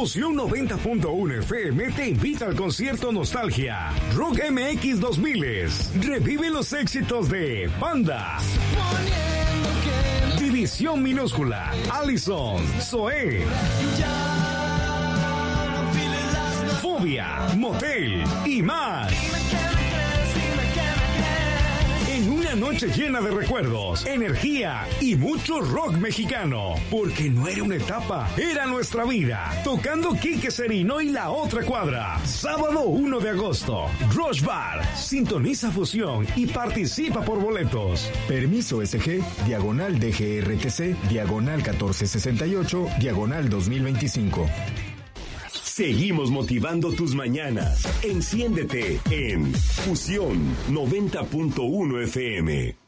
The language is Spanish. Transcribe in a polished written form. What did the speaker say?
Fusión 90.1 FM te invita al concierto Nostalgia Rock MX 2000. Revive los éxitos de Panda, División Minúscula, Allison, Zoé, Fobia, Motel y más. En una noche llena de recuerdos, energía y mucho rock mexicano. Porque no era una etapa, era nuestra vida. Tocando Quique Serino y La Otra Cuadra. Sábado 1 de agosto. Rush Bar. Sintoniza Fusión y participa por boletos. Permiso SG, diagonal DGRTC, diagonal 1468, diagonal 2025. Seguimos motivando tus mañanas. Enciéndete en Fusión 90.1 FM.